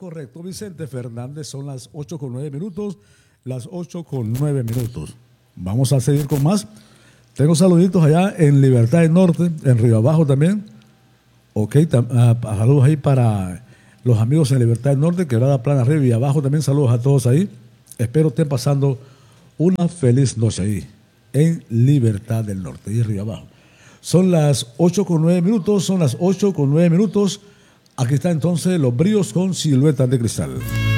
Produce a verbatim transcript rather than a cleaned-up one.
correcto, Vicente Fernández. Son las ocho con nueve minutos. Las ocho con nueve minutos. Vamos a seguir con más. Tengo saluditos allá en Libertad del Norte, en Río Abajo también. Ok, tam, uh, saludos ahí para los amigos en Libertad del Norte, Quebrada Plana, Río y Abajo. También saludos a todos ahí. Espero estén pasando una feliz noche ahí, en Libertad del Norte y Río Abajo. Son las ocho con nueve minutos, son las ocho con nueve minutos. Aquí está entonces Los Bríos con Siluetas de Cristal.